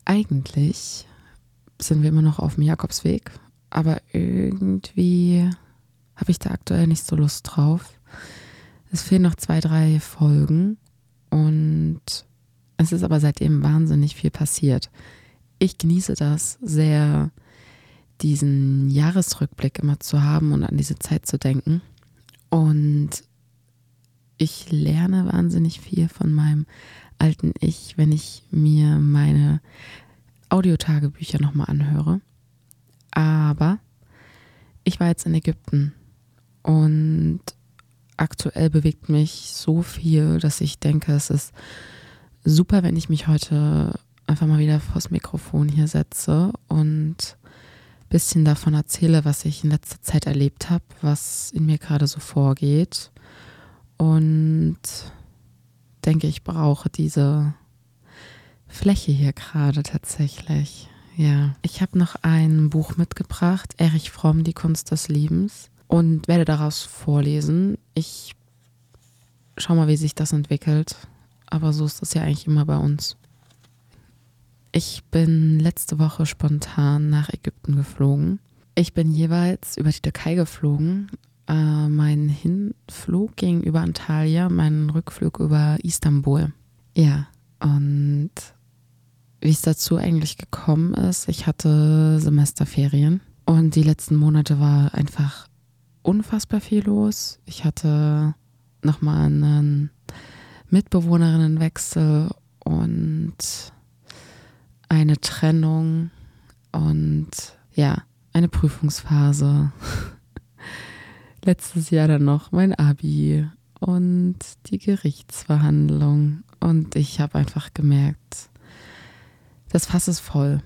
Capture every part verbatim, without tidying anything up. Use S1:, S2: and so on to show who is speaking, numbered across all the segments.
S1: Eigentlich sind wir immer noch auf dem Jakobsweg, aber irgendwie habe ich da aktuell nicht so Lust drauf. Es fehlen noch zwei, drei Folgen und es ist aber seitdem wahnsinnig viel passiert. Ich genieße das sehr, diesen Jahresrückblick immer zu haben und an diese Zeit zu denken. Und ich lerne wahnsinnig viel von meinem alten Ich, wenn ich mir meine Audiotagebücher nochmal anhöre. Aber ich war jetzt in Ägypten und aktuell bewegt mich so viel, dass ich denke, es ist super, wenn ich mich heute einfach mal wieder vors Mikrofon hier setze und ein bisschen davon erzähle, was ich in letzter Zeit erlebt habe, was in mir gerade so vorgeht. Und denke, ich brauche diese Fläche hier gerade tatsächlich. Ja, ich habe noch ein Buch mitgebracht, Erich Fromm, Die Kunst des Liebens, und werde daraus vorlesen. Ich schau mal, wie sich das entwickelt, aber so ist das ja eigentlich immer bei uns. Ich bin letzte Woche spontan nach Ägypten geflogen. Ich bin jeweils über die Türkei geflogen. Äh, mein Hinflug ging über Antalya, mein Rückflug über Istanbul. Ja, und wie es dazu eigentlich gekommen ist, ich hatte Semesterferien und die letzten Monate war einfach unfassbar viel los. Ich hatte nochmal einen Mitbewohnerinnenwechsel und eine Trennung und ja, eine Prüfungsphase. Letztes Jahr dann noch mein Abi und die Gerichtsverhandlung. Und ich habe einfach gemerkt, das Fass ist voll.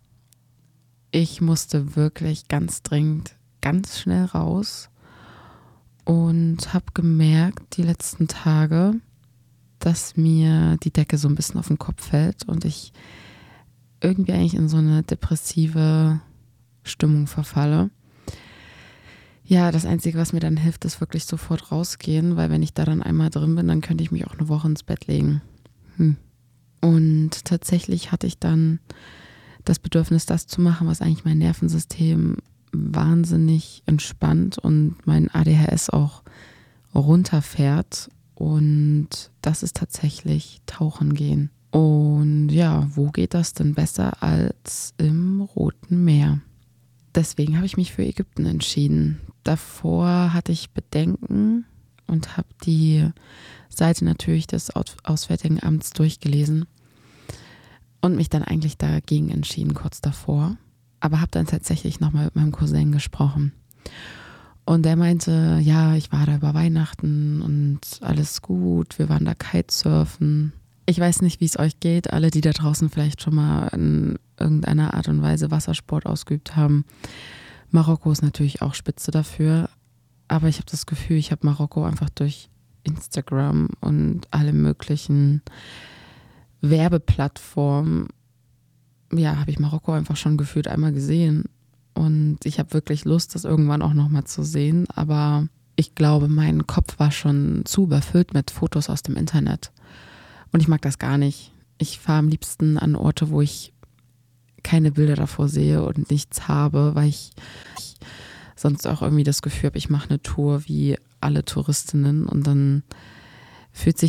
S1: Ich musste wirklich ganz dringend, ganz schnell raus und habe gemerkt die letzten Tage, dass mir die Decke so ein bisschen auf den Kopf fällt und ich irgendwie eigentlich in so eine depressive Stimmung verfalle. Ja, das Einzige, was mir dann hilft, ist wirklich sofort rausgehen, weil wenn ich da dann einmal drin bin, dann könnte ich mich auch eine Woche ins Bett legen. Hm. Und tatsächlich hatte ich dann das Bedürfnis, das zu machen, was eigentlich mein Nervensystem wahnsinnig entspannt und mein A D H S auch runterfährt. Und das ist tatsächlich Tauchen gehen. Und ja, wo geht das denn besser als im Roten Meer? Deswegen habe ich mich für Ägypten entschieden. Davor hatte ich Bedenken und habe die Seite natürlich des Auswärtigen Amts durchgelesen und mich dann eigentlich dagegen entschieden, kurz davor. Aber habe dann tatsächlich nochmal mit meinem Cousin gesprochen. Und der meinte, ja, ich war da über Weihnachten und alles gut, wir waren da Kitesurfen. Ich weiß nicht, wie es euch geht, alle, die da draußen vielleicht schon mal in irgendeiner Art und Weise Wassersport ausgeübt haben. Marokko ist natürlich auch spitze dafür, aber ich habe das Gefühl, ich habe Marokko einfach durch Instagram und alle möglichen Werbeplattformen, ja, habe ich Marokko einfach schon gefühlt einmal gesehen. Und ich habe wirklich Lust, das irgendwann auch nochmal zu sehen, aber ich glaube, mein Kopf war schon zu überfüllt mit Fotos aus dem Internet. Und ich mag das gar nicht. Ich fahre am liebsten an Orte, wo ich keine Bilder davor sehe und nichts habe, weil ich, ich sonst auch irgendwie das Gefühl habe, ich mache eine Tour wie alle Touristinnen und dann fühlt sich